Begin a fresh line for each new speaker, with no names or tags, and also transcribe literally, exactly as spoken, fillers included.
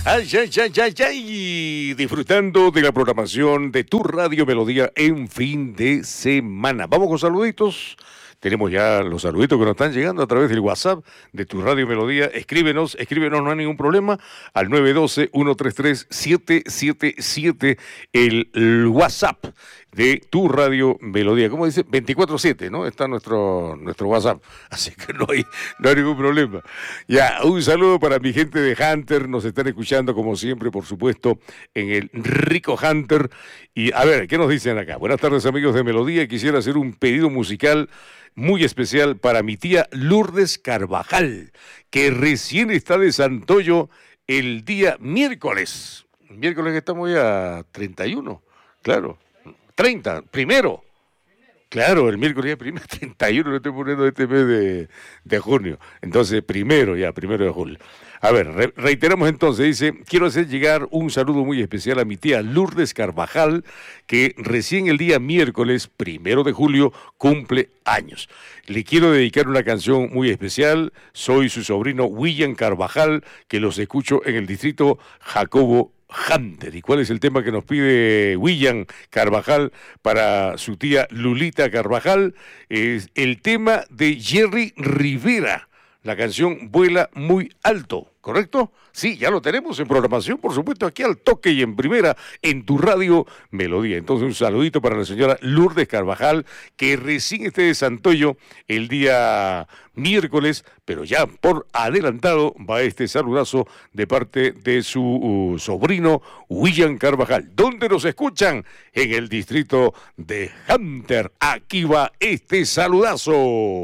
Ay, ay, ay, ay, ay, disfrutando de la programación de tu Radio Melodía en fin de semana. Vamos con saluditos. Tenemos ya los saluditos que nos están llegando a través del WhatsApp de tu Radio Melodía. Escríbenos, escríbenos, no hay ningún problema, al nueve uno dos, uno tres tres, siete siete siete, el, el WhatsApp de tu Radio Melodía. ¿Cómo dice? veinticuatro siete, ¿no? Está nuestro, nuestro WhatsApp. Así que no hay, no hay ningún problema. Ya, un saludo para mi gente de Hunter. Nos están escuchando, como siempre, por supuesto, en el rico Hunter. Y a ver, ¿qué nos dicen acá? Buenas tardes, amigos de Melodía. Quisiera hacer un pedido musical muy especial para mi tía Lourdes Carvajal, que recién está de Santoyo el día miércoles. Miércoles que estamos ya treinta y uno, claro. treinta, primero. Claro, el miércoles ya primero, treinta y uno lo estoy poniendo este mes de, de junio. Entonces, primero ya, primero de julio. A ver, re, reiteramos entonces, dice, quiero hacer llegar un saludo muy especial a mi tía Lourdes Carvajal, que recién el día miércoles, primero de julio, cumple años. Le quiero dedicar una canción muy especial. Soy su sobrino William Carvajal, que los escucho en el distrito Jacobo Hunter. ¿Y cuál es el tema que nos pide William Carvajal para su tía Lulita Carvajal? Es el tema de Jerry Rivera. La canción Vuela Muy Alto, ¿correcto? Sí, ya lo tenemos en programación, por supuesto, aquí al toque y en primera, en tu Radio Melodía. Entonces, un saludito para la señora Lourdes Carvajal, que recién esté de Santoyo el día miércoles, pero ya por adelantado va este saludazo de parte de su uh, sobrino William Carvajal. ¿Dónde nos escuchan? En el distrito de Hunter. Aquí va este saludazo.